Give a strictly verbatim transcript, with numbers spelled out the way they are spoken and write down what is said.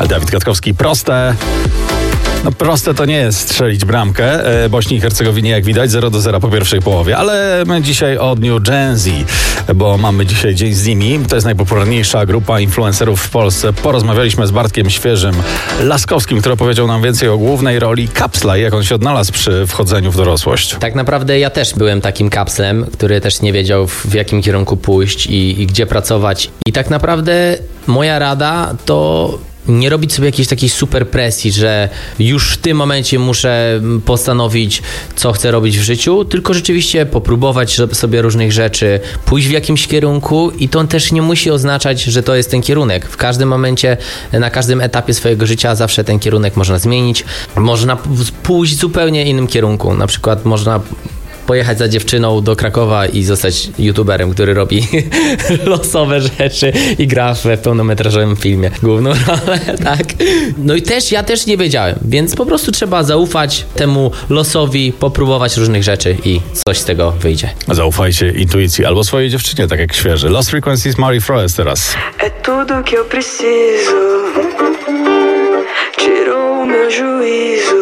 Dawid Katkowski, proste. No proste to nie jest strzelić bramkę. Bośni i Hercegowinie, jak widać, zero do zera po pierwszej połowie. Ale my dzisiaj o dniu Gen Z, bo mamy dzisiaj dzień z nimi. To jest najpopularniejsza grupa influencerów w Polsce. Porozmawialiśmy z Bartkiem Świeżym Laskowskim, który opowiedział nam więcej o głównej roli kapsla i jak on się odnalazł przy wchodzeniu w dorosłość. Tak naprawdę ja też byłem takim kapslem, który też nie wiedział, w jakim kierunku pójść i, i gdzie pracować. I tak naprawdę moja rada to nie robić sobie jakiejś takiej super presji, że już w tym momencie muszę postanowić, co chcę robić w życiu, tylko rzeczywiście popróbować sobie różnych rzeczy, pójść w jakimś kierunku i to też nie musi oznaczać, że to jest ten kierunek. W każdym momencie, na każdym etapie swojego życia zawsze ten kierunek można zmienić. Można pójść w zupełnie innym kierunku. Na przykład można pojechać za dziewczyną do Krakowa i zostać youtuberem, który robi losowe rzeczy i gra w pełnometrażowym filmie główną rolę, tak. No i też, ja też nie wiedziałem, więc po prostu trzeba zaufać temu losowi, popróbować różnych rzeczy i coś z tego wyjdzie. Zaufajcie intuicji albo swojej dziewczynie, tak jak Świeży. Lost Frequencies, Mari Froes teraz. É tudo que eu preciso, tirou o meu juízo.